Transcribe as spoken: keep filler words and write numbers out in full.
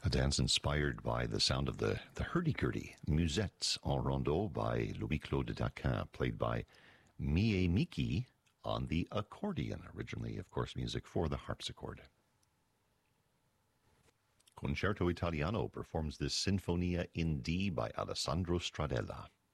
A dance inspired by the sound of the, the hurdy-gurdy, Musettes en Rondeau by Louis-Claude Daquin, played by Mie Miki on the accordion, originally, of course, music for the harpsichord. Concerto Italiano performs this Sinfonia in D by Alessandro Stradella.